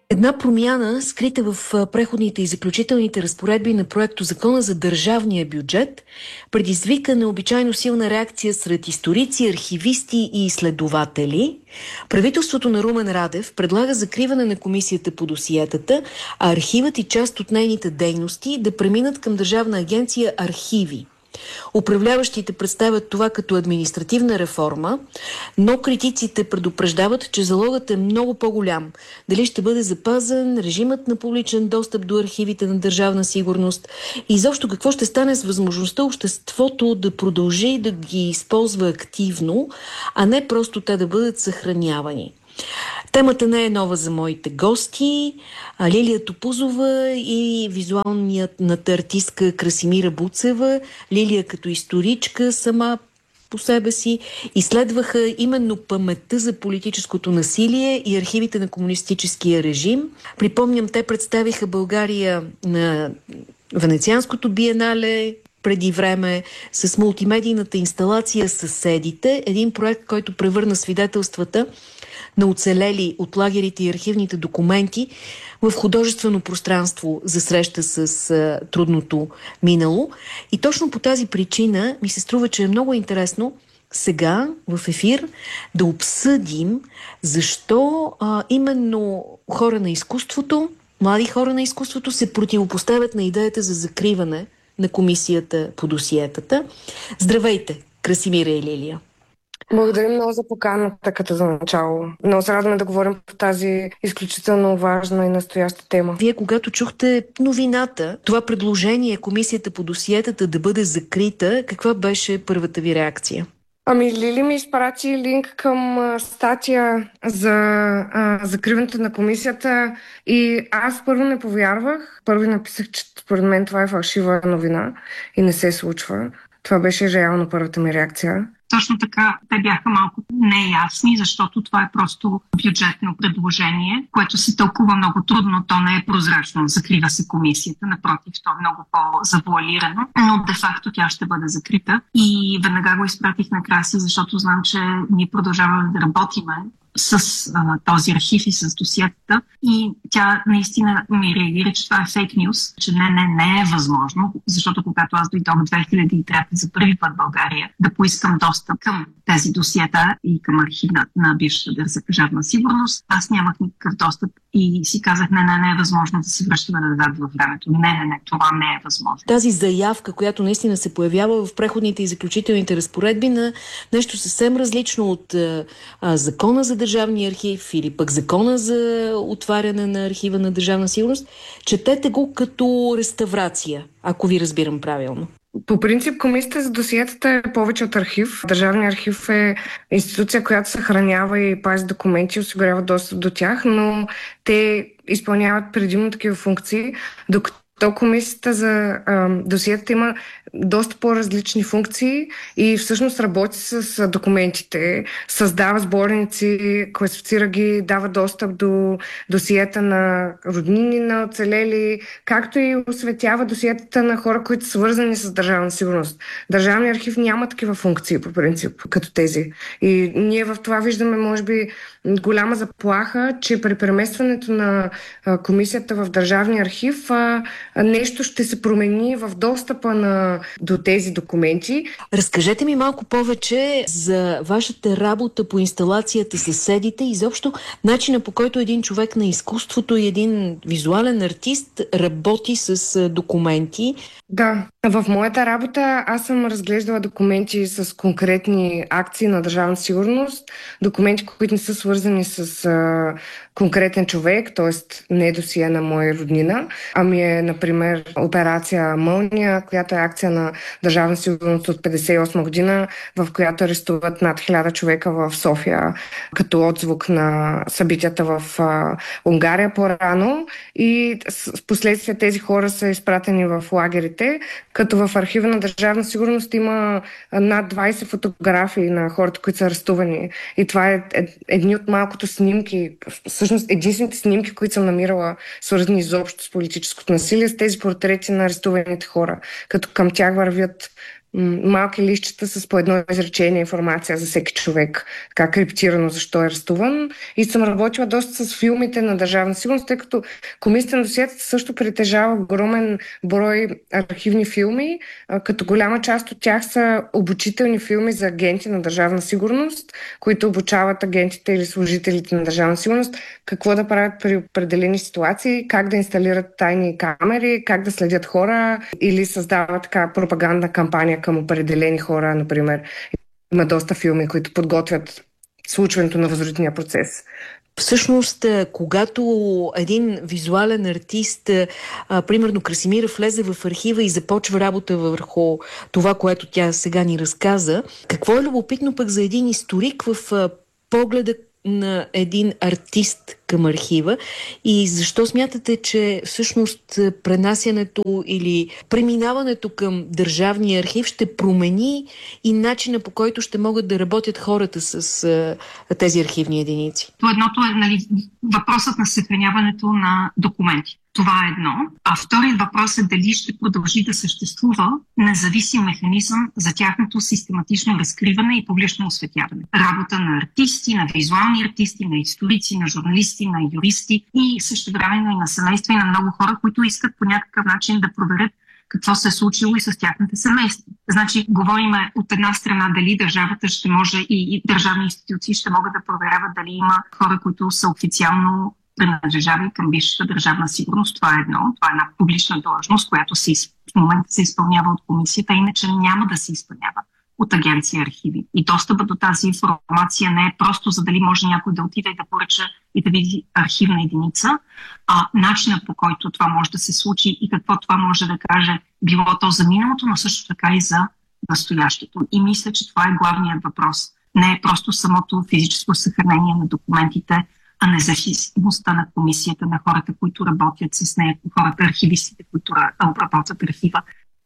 Една промяна, скрита в преходните и заключителните разпоредби на проекто Закона за държавния бюджет, предизвика необичайно силна реакция сред историци, архивисти и изследователи. Правителството на Румен Радев предлага закриване на комисията по досиетата, а архивът и част от нейните дейности да преминат към Държавна агенция Архиви. Управляващите представят това като административна реформа, но критиците предупреждават, че залогът е много по-голям. Дали ще бъде запазен режимът на публичен достъп до архивите на Държавна сигурност и изобщо какво ще стане с възможността обществото да продължи да ги използва активно, а не просто те да бъдат съхранявани. Темата не е нова за моите гости. Лилия Топузова и визуалната артистка Красимира Буцева. Лилия като историчка сама по себе си изследваха именно паметта за политическото насилие и архивите на комунистическия режим. Припомням, те представиха България на Венецианското биенале преди време с мултимедийната инсталация "Съседите", един проект, който превърна свидетелствата на оцелели от лагерите и архивните документи в художествено пространство за среща с трудното минало. И точно по тази причина ми се струва, че е много интересно сега в ефир да обсъдим защо именно хора на изкуството, млади хора на изкуството се противопоставят на идеята за закриване на комисията по досиетата. Здравейте, Красимира и Лилия. Благодаря много за поканата като за начало. Много се радваме да говорим по тази изключително важна и настояща тема. Вие, когато чухте новината, това предложение комисията по досиетата да бъде закрита, каква беше първата ви реакция? Лили ми изпрати линк към статия за закриването на комисията и аз първо не повярвах. Първо написах, че според мен това е фалшива новина и не се случва. Това беше реално първата ми реакция. Точно така, те бяха малко неясни, защото това е просто бюджетно предложение, което се тълкува много трудно, то не е прозрачно. Закрива се комисията, напротив, то е много по-завуалирано, но де-факто тя ще бъде закрита. И веднага го изпратих на Краси, защото знам, че ние продължаваме да работиме с този архив и с досиетата. И тя наистина ми реагира, че това е фейк нюз, че не е възможно, защото когато аз дойдох в 2003 за първи път в България да поискам достъп към тези досиета и към архива на бившата Държавна сигурност, аз нямах никакъв достъп и си казах, не е възможно да се връщаме назад във времето. Не, това не е възможно. Тази заявка, която наистина се появява в преходните и заключителните разпоредби на нещо съвсем различно от закона за Държавния архив или пък закона за отваряне на архива на Държавна сигурност, четете го като реставрация, ако ви разбирам правилно. По принцип, комисията за досиетата е повече от архив. Държавният архив е институция, която съхранява и пази документи, осигурява достъп до тях, но те изпълняват предимно такива функции, докато комисията за досиетата има доста по-различни функции и всъщност работи с документите, създава сборници, класифицира ги, дава достъп до досиета на роднини на оцелели, както и осветява досиетата на хора, които са свързани с държавна сигурност. Държавният архив няма такива функции по принцип, като тези. И ние в това виждаме, може би, голяма заплаха, че при преместването на комисията в Държавния архив нещо ще се промени в достъпа до тези документи. Разкажете ми малко повече за вашата работа по инсталацията "Съседите" и изобщо начина, по който един човек на изкуството и един визуален артист работи с документи. Да, в моята работа аз съм разглеждала документи с конкретни акции на Държавна сигурност, документи, които не са свързани с конкретен човек, т.е. не досие на моя роднина, ами е, например, операция "Мълния", която е акция на Държавна сигурност от 1958 година, в която арестуват над 1000 човека в София, като отзвук на събитията в Унгария по-рано. И в последствие тези хора са изпратени в лагерите, като в архива на Държавна сигурност има над 20 фотографии на хората, които са арестувани. И това е едни от малкото снимки, всъщност единствените снимки, които съм намирала, свързани изобщо с политическото насилие, с тези портрети на арестуваните хора, като към тях вървят малки листчета с по едно изречение информация за всеки човек, как криптирано, защо е арестуван. И съм работила доста с филмите на Държавна сигурност, тъй като Комисията на досиетата също притежава огромен брой архивни филми, като голяма част от тях са обучителни филми за агенти на Държавна сигурност, които обучават агентите или служителите на Държавна сигурност какво да правят при определени ситуации, как да инсталират тайни камери, как да следят хора или създават така пропагандна кампания към определени хора, например. Има доста филми, които подготвят случването на възродителния процес. Всъщност, когато един визуален артист, примерно Красимира, влезе в архива и започва работа върху това, което тя сега ни разказа, какво е любопитно пък за един историк в погледа на един артист към архива и защо смятате, че всъщност пренасянето или преминаването към Държавния архив ще промени и начина, по който ще могат да работят хората с тези архивни единици? Едното е въпросът на съхраняването на документи. Това е едно. А вторият въпрос е дали ще продължи да съществува независим механизъм за тяхното систематично разкриване и публично осветяване. Работа на артисти, на визуални артисти, на историци, на журналисти, на юристи и също времено и на семейства и на много хора, които искат по някакъв начин да проверят какво се е случило и с тяхните семейства. Значи, говорим от една страна дали държавата ще може и държавни институции ще могат да проверяват дали има хора, които са официално принадлежали към Висшата държавна сигурност. Това е едно. Това е една публична длъжност, която в момента се изпълнява от комисията, иначе няма да се изпълнява от агенция архиви. И достъпа до тази информация не е просто за дали може някой да отиде и да поръча и да види архивна единица, а начинът по който това може да се случи и какво това може да каже било то за миналото, но също така и за настоящето. И мисля, че това е главният въпрос. Не е просто самото физическо съхранение на документите, а независимостта на комисията, на хората, които работят с нея, хората, архивистите, които работят архива.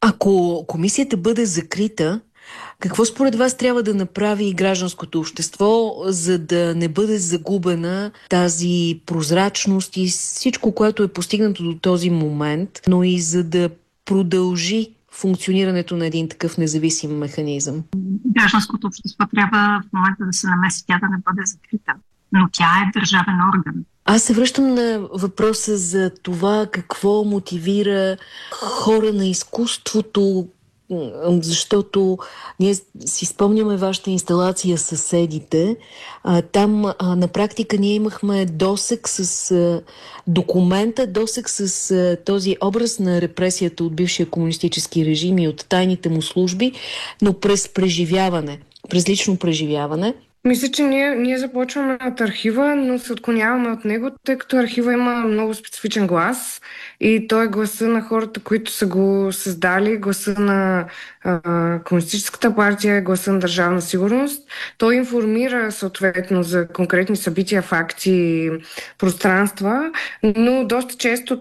Ако комисията бъде закрита, какво според вас трябва да направи гражданското общество, за да не бъде загубена тази прозрачност и всичко, което е постигнато до този момент, но и за да продължи функционирането на един такъв независим механизъм? Гражданското общество трябва в момента да се намеси, тя да не бъде закрита. Но тя е държавен орган. Аз се връщам на въпроса за това какво мотивира хора на изкуството, защото ние си спомняме вашата инсталация "Съседите". Там на практика ние имахме досег с документа, досег с този образ на репресията от бившия комунистически режим и от тайните му служби, но през преживяване, през лично преживяване. Мисля, че ние започваме от архива, но се отклоняваме от него, тъй като архива има много специфичен глас и той е гласа на хората, които са го създали, гласа на Комунистическата партия, гласа на Държавна сигурност. Той информира съответно за конкретни събития, факти, пространства, но доста често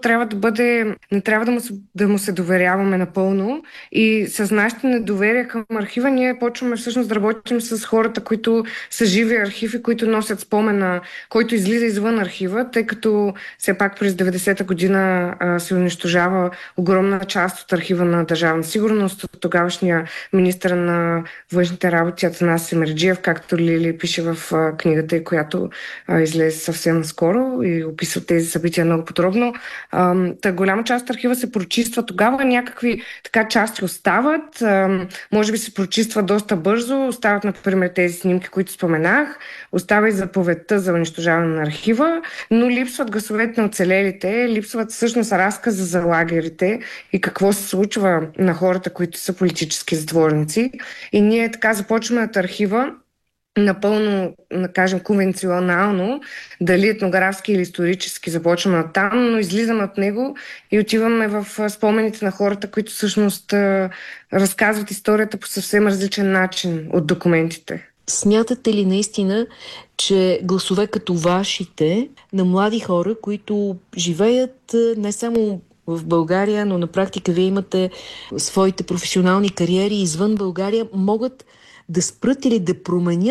не трябва да му се доверяваме напълно и с нашите недоверия към архива ние почваме всъщност да работим с хората, които са живи архиви, които носят спомена, който излиза извън архива, тъй като все пак през 90-та година се унищожава огромна част от архива на Държавна сигурност от тогавашния министър на външните работи Атанас Семерджиев, както Лили пише в книгата й, която излезе съвсем скоро и описва тези събития много подробно. Голяма част от архива се прочиства тогава, някакви така части остават, може би се прочиства доста бързо, остават, например, тези снимки, които споменах, остава и заповедта за унищожаване на архива, но липсват гласовете на оцелелите, липсват всъщност разказа за лагерите и какво се случва на хората, които са политически затворници. И ние така започваме от архива, напълно, да кажем, конвенционално, дали етнографски или исторически започваме от там, но излизаме от него и отиваме в спомените на хората, които всъщност разказват историята по съвсем различен начин от документите. Смятате ли наистина, че гласове като вашите на млади хора, които живеят не само в България, но на практика вие имате своите професионални кариери извън България, могат да спрат или да променят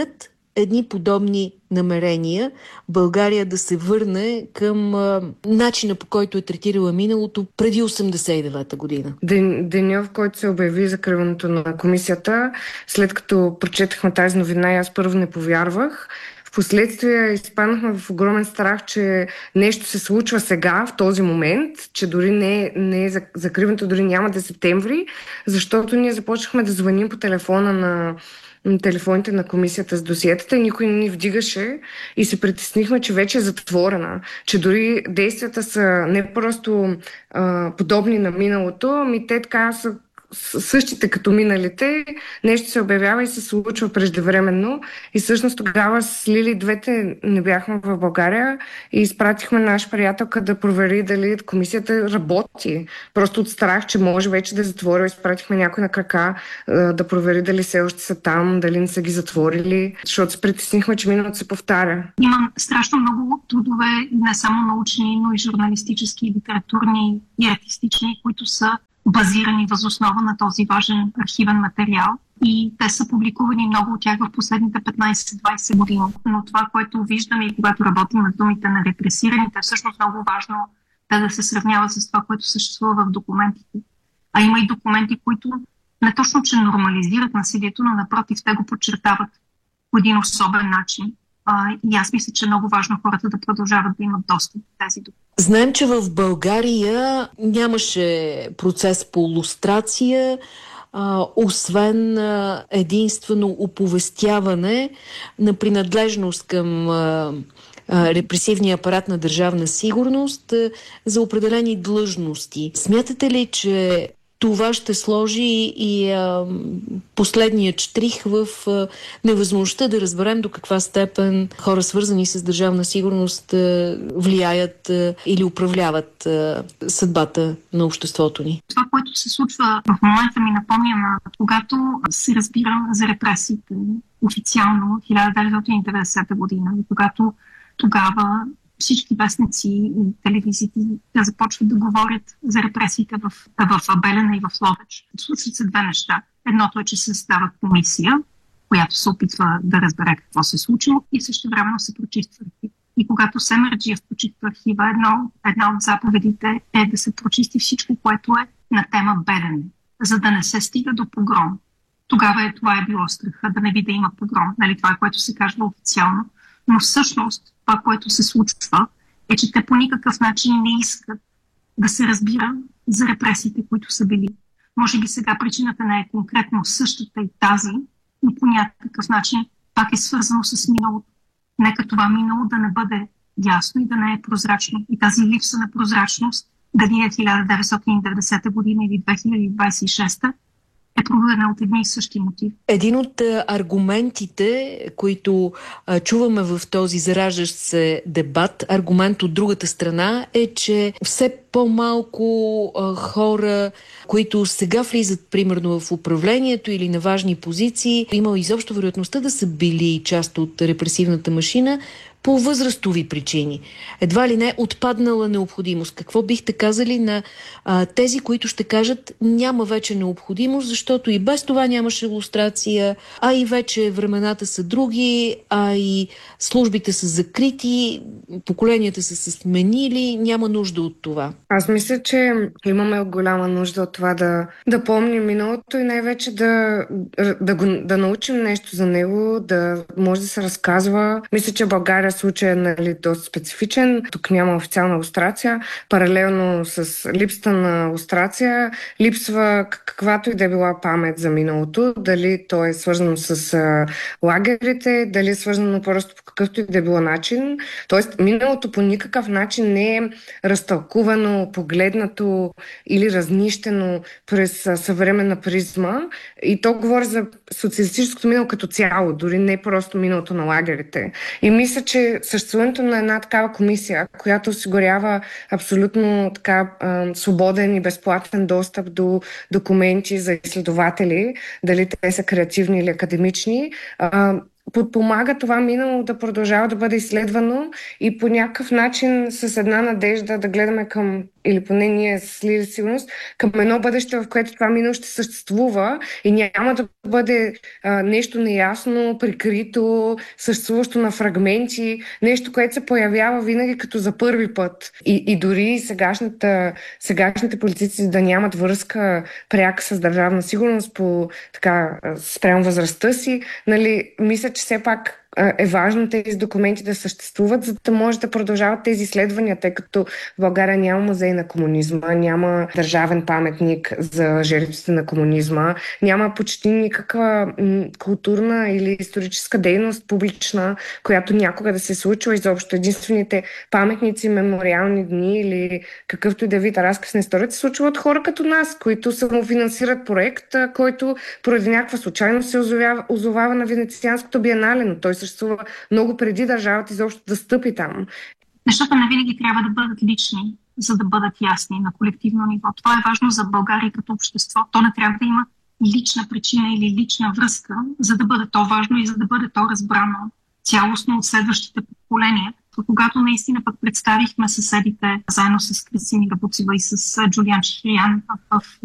едни подобни намерения България да се върне към начина, по който е третирала миналото преди 89-та година? Деня, в който се обяви закриването на комисията, след като прочетахме тази новина, аз първо не повярвах. Впоследствие изпаднахме в огромен страх, че нещо се случва сега, в този момент, че дори не е закриването, дори няма да е септември, защото ние започнахме да звъним по телефона на телефоните на комисията с досиетата и никой не ни вдигаше и се притеснихме, че вече е затворена, че дори действията са не просто подобни на миналото, ами те така са същите като миналите, нещо се обявява и се случва преждевременно. И всъщност тогава с Лили двете не бяхме в България и изпратихме наша приятелка да провери дали комисията работи. Просто от страх, че може вече да е затворила, изпратихме някой на крака да провери дали все още са там, дали не са ги затворили, защото се притеснихме, че миналото се повтаря. Имам страшно много трудове, не само научни, но и журналистически, литературни и артистични, които са базирани въз основа на този важен архивен материал. И те са публикувани много от тях в последните 15-20 години. Но това, което виждаме и когато работим над думите на репресираните, е всъщност много важно да се сравняват с това, което съществува в документите. А има и документи, които не точно, че нормализират насилието, но напротив, те го подчертават по един особен начин. И аз мисля, че е много важно хората да продължават да имат достъп до тези документи. Знаем, че в България нямаше процес по лустрация, освен единствено оповестяване на принадлежност към репресивния апарат на Държавна сигурност за определени длъжности. Смятате ли, че това ще сложи и последният щрих в невъзможността да разберем до каква степен хора, свързани с държавна сигурност, влияят или управляват съдбата на обществото ни? Това, което се случва в момента, ми напомня на когато се разбира за репресиите официално 1990 година, и когато тогава всички вестници и телевизиите да започват да говорят за репресиите в Белене и в Ловеч. Случват се две неща. Едното е, че се създава комисия, която се опитва да разбере какво се е случило и същевременно се прочиства архив. И когато Семерджиев почиства архива, една от заповедите е да се прочисти всичко, което е на тема Белене, за да не се стига до погром. Тогава това е било страха, да не би да има погром. Нали, това е, което се казва официално. Но всъщност това, което се случва, е, че те по никакъв начин не искат да се разбира за репресиите, които са били. Може би сега причината не е конкретно същата и тази, но по някакъв начин пак е свързано с миналото. Нека това минало да не бъде ясно и да не е прозрачно. И тази липса на прозрачност, дали е 1990 година или 2026, е проведена от едни и същи мотиви. Един от аргументите, които чуваме в този зараждащ се дебат, аргумент от другата страна е, че все по-малко хора, които сега влизат примерно в управлението или на важни позиции, има изобщо вероятността да са били част от репресивната машина по възрастови причини. Едва ли не отпаднала необходимост. Какво бихте казали на тези, които ще кажат, няма вече необходимост, защото и без това нямаше лустрация, а и вече времената са други, а и службите са закрити, поколенията са се сменили, няма нужда от това. Аз мисля, че имаме голяма нужда от това да помним миналото и най-вече да научим нещо за него, да може да се разказва. Мисля, че България случай е доста специфичен. Тук няма официална лустрация. Паралелно с липсата на лустрация липсва каквато и да е била памет за миналото. Дали то е свързано с лагерите, дали е свързано просто по какъвто и да е било начин. Тоест, миналото по никакъв начин не е разтълкувано, погледнато или разнищено през съвременна призма. И то говори за социалистическото минало като цяло, дори не просто миналото на лагерите. И мисля, че съществуването на една такава комисия, която осигурява абсолютно така свободен и безплатен достъп до документи за изследователи, дали те са креативни или академични, подпомага това минало да продължава да бъде изследвано и по някакъв начин с една надежда да гледаме към, или поне ние с Лили сигурност, към едно бъдеще, в което това минало ще съществува и няма да бъде нещо неясно, прикрито, съществуващо на фрагменти, нещо, което се появява винаги като за първи път. И дори сегашните политици да нямат връзка пряка с държавна сигурност по така спрямо възрастта си, нали, мисля, че все пак е важно тези документи да съществуват, за да може да продължават тези изследвания, тъй като в България няма музей на комунизма, няма държавен паметник за жертвите на комунизма, няма почти никаква културна или историческа дейност публична, която някога да се е случила изобщо. Единствените паметници, мемориални дни или какъвто и да вид разказ на историята се случва от хора като нас, които самофинансират проект, който поради някаква случайност се озовава на Венецианското биенале, но той съществува много преди държавата изобщо да стъпи там. Нещата не винаги трябва да бъдат лични, за да бъдат ясни на колективно ниво. Това е важно за България като общество. То не трябва да има лична причина или лична връзка, за да бъде то важно и за да бъде то разбрано цялостно от следващите поколения. Когато наистина пък представихме съседите заедно с Кристина Габуцева и с Джулиан Шиян в